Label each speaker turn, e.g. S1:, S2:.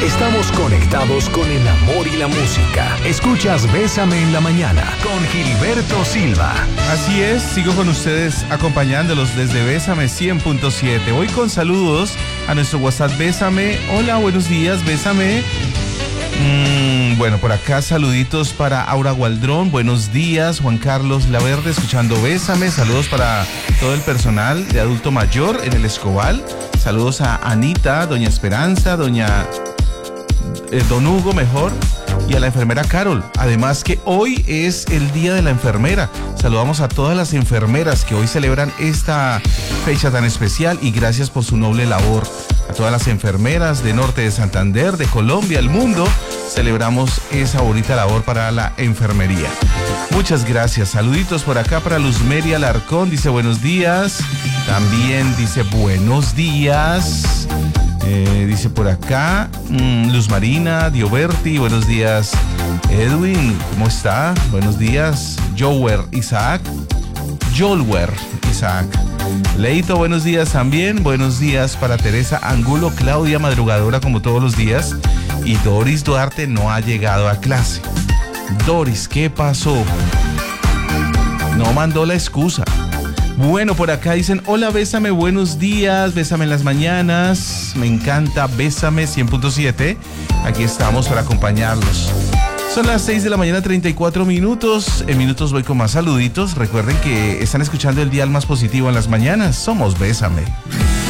S1: Estamos conectados con el amor y la música. Escuchas Bésame en la Mañana con Gilberto Silva.
S2: Así es, sigo con ustedes acompañándolos desde Bésame 100.7. Hoy con saludos a nuestro WhatsApp Bésame. Hola, buenos días, Bésame. Bueno, por acá saluditos para Aura Gualdrón, buenos días. Juan Carlos Laverde escuchando Bésame, saludos para todo el personal de adulto mayor en el Escobal. Saludos a Anita, doña Esperanza, don Hugo mejor, y a la enfermera Carol. Además que hoy es el Día de la Enfermera. Saludamos a todas las enfermeras que hoy celebran esta fecha tan especial y gracias por su noble labor. A todas las enfermeras de Norte de Santander, de Colombia, el mundo, celebramos esa bonita labor para la enfermería. Muchas gracias. Saluditos por acá para Luzmeri Alarcón, dice buenos días. También dice buenos días. Dice por acá Luz Marina Dioberti, buenos días. Edwin, ¿cómo está? Buenos días. Jolwer Isaac. Leito, buenos días también. Buenos días para Teresa Angulo, Claudia madrugadora como todos los días. Y Doris Duarte no ha llegado a clase. Doris, ¿qué pasó? No mandó la excusa. Bueno, por acá dicen, hola Bésame, buenos días, Bésame en las mañanas, me encanta Bésame 100.7, aquí estamos para acompañarlos. Son las 6 de la mañana, 34 minutos, en minutos voy con más saluditos. Recuerden que están escuchando el dial más positivo en las mañanas, somos Bésame.